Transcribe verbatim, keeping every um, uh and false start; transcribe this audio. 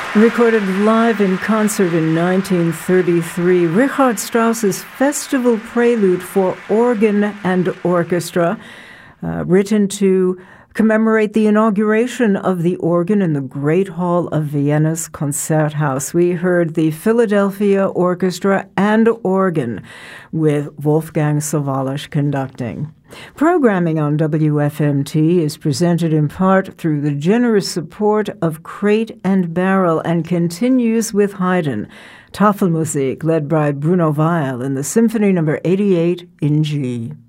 Recorded live in concert in nineteen thirty-three, Richard Strauss's Festival Prelude for Organ and Orchestra, uh, written to commemorate the inauguration of the organ in the Great Hall of Vienna's Concerthaus. We heard the Philadelphia Orchestra and Organ with Wolfgang Sawallisch conducting. Programming on W F M T is presented in part through the generous support of Crate and Barrel and continues with Haydn, Tafelmusik led by Bruno Weil in the Symphony number eighty-eight in G.